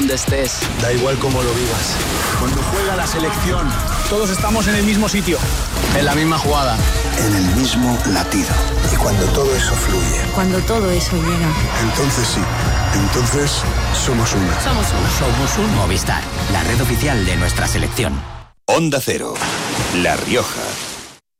donde estés. Da igual cómo lo vivas. Cuando juega la selección, todos estamos en el mismo sitio. En la misma jugada. En el mismo latido. Y cuando todo eso fluye. Cuando todo eso llega. Entonces sí. Entonces somos uno. Somos uno. Somos un Movistar, la red oficial de nuestra selección. Onda Cero, La Rioja.